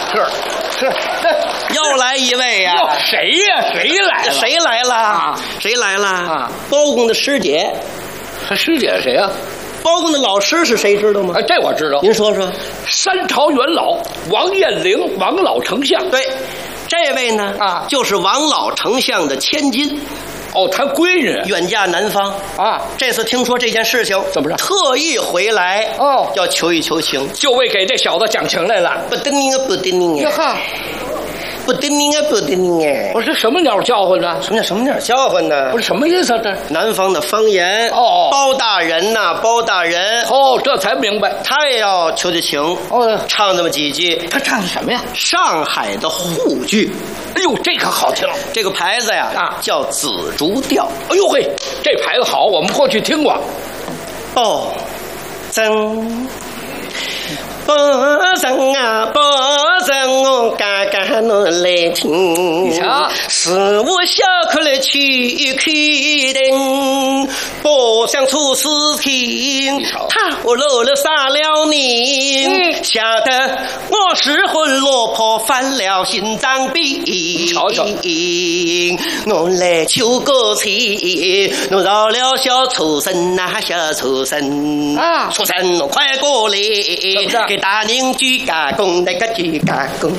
是， 又来一位呀！ 谁呀？谁来了？ 谁来了？ 啊？ 谁来了？ 啊！ 包公的师姐。 师姐谁呀？ 包公的老师是谁知道吗？ 这我知道。 您说说。 三朝元老王彦龄，王老丞相。 对，这位呢啊， 就是王老丞相的千金。 哦，他闺女远嫁南方啊！ 这次听说这件事情， 怎么着？ 特意回来哦， 要求一求情， 就为给这小子讲情来了。 不得命啊，不得命啊！ 哈， 不得命啊，不得命啊！ 我说什么鸟叫唤呢？ 什么鸟叫唤呢？ 不是什么意思啊？这南方的方言。 哦， 包大人呐，包大人。 哦，这才明白， 他也要求求情。 哦， 唱那么几句。 他唱的什么呀？ 上海的沪剧。 哎呦，这可好听！ 这个牌子呀， 啊， 叫紫竹调。 哎呦嘿，这牌子好，我们过去听过。 哦，真。保证啊，保证我嘎嘎侬来听。 你瞧， 是我小可来去的，不想出事情。他我漏了杀了你，吓得我失魂落魄，犯了心脏病。 瞧瞧， 我来求个情，我饶了小畜生呐，小畜生啊， 畜生，我快过来，给大邻居加工，那个居加工。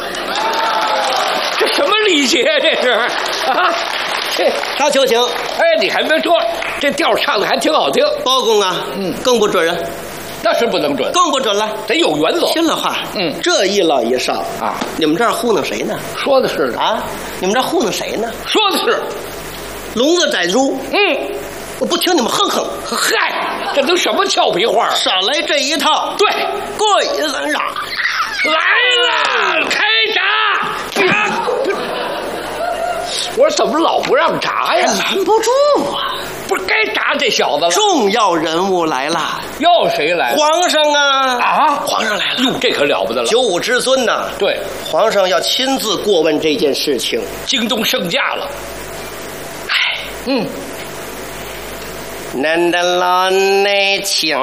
这什么礼节？这是啊，这他求情。 哎，你还没说，这调唱的还挺好听。 包公啊，更不准了， 那是不能准， 更不准了， 得有原则。 听了话，这一老一少啊， 你们这儿糊弄谁呢？ 说的是啊，你们这儿糊弄谁呢？ 说的是， 聋子宰猪。我不听你们哼哼。 嗨，这都什么俏皮话？ 少来这一套。 对， 过一声嚷， 来了，开闸！我说怎么老不让闸呀？ 拦不住啊！ 不是该闸这小子了。 重要人物来了。 又谁来？ 皇上啊！ 啊， 皇上来了。 哟，这可了不得了。 95之尊呐。 对， 皇上要亲自过问这件事情。 京东圣驾了。 哎，难得老内情。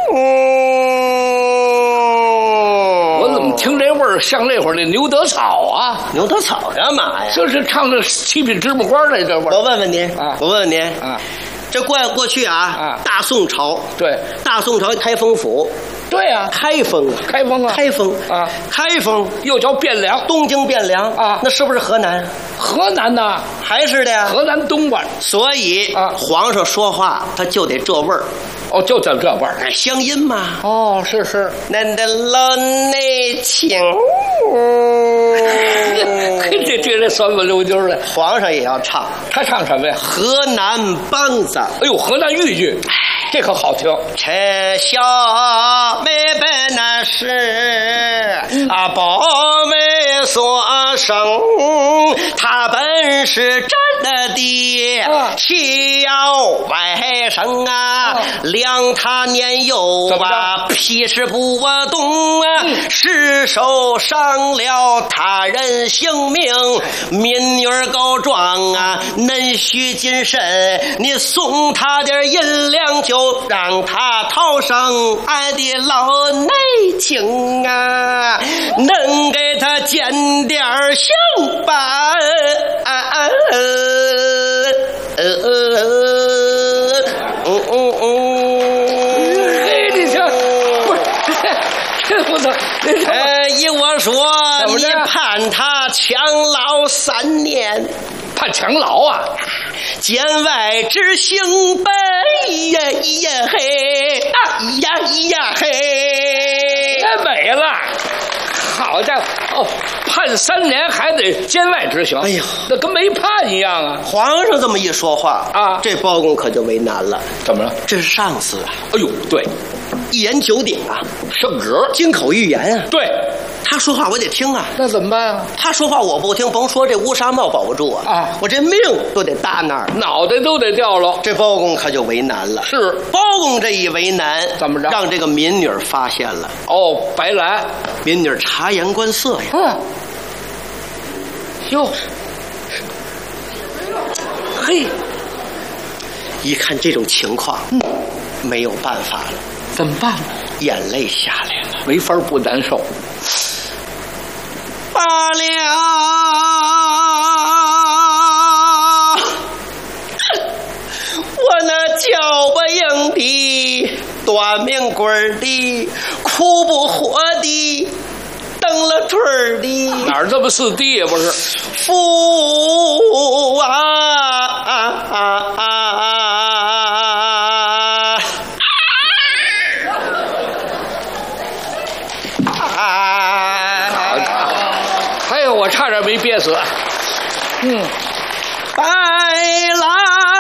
我怎么听这味儿像那会儿那牛德草啊？ 牛德草干嘛呀？ 这是唱的七品芝麻官来这味儿。 我问问您啊， 我问问您啊， 这过去啊，大宋朝， 对， 大宋朝开封府。 对呀， 开封啊， 开封啊， 开封啊， 开封又叫汴梁， 东京汴梁啊， 那是不是河南？ 河南呐， 还是的呀， 河南东边。 所以啊， 皇上说话他就得这味儿。 哦，就叫这味儿， 乡音嘛。 哦，是。 难得老内情， 这酸不溜丢的。 皇上也要唱， 他唱什么呀？ 河南梆子。 哎呦，河南豫剧，这可好听。 这小妹本那是保媒所生，他本是真的小外甥啊，量他年幼啊，屁事不懂啊，失手伤了他人性命，民女告状啊，恁需谨慎，你送他点银两就让他逃生，俺的老内情啊，能给他减点刑吧？ 嘿，你这不是，这不能。 依我说，你判他强劳3年， 判强劳啊？ 监外执行本呀呀嘿呀嘿， 太美了！好家伙，哦，判3年还得监外执行。 哎呀， 那跟没判一样啊！ 皇上这么一说话啊， 这包公可就为难了。 怎么了？ 这是上司啊！ 哎呦，对， 一言九鼎啊， 圣旨， 金口玉言啊。 对， 他说话我得听啊。 那怎么办啊？ 他说话我不听，甭说这乌纱帽保不住啊！我这命都得搭那儿， 脑袋都得掉了。 这包公可就为难了。 是包公这一为难， 怎么着？ 让这个民女发现了。 哦，白来， 民女察言观色呀。 哟，嘿， 一看这种情况，没有办法了， 怎么办？ 眼泪下来了， 没法不难受。 短命棍儿的，苦不活的，蹬了腿儿的， 哪儿这么是地呀？不是父啊！ 哎呦，我差点没憋死。 白狼